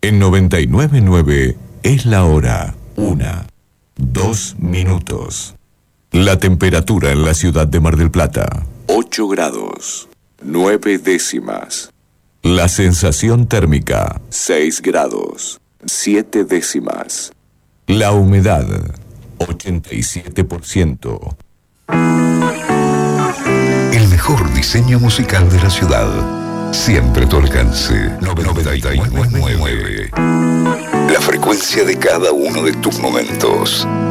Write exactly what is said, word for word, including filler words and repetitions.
En noventa y nueve punto nueve es la hora. Una, dos minutos. La temperatura en la ciudad de Mar del Plata. ocho grados. nueve décimas. La sensación térmica. seis grados. siete décimas. La humedad. ochenta y siete por ciento. El mejor diseño musical de la ciudad. Siempre a tu alcance. noventa y nueve punto nueve. La frecuencia de cada uno de tus momentos.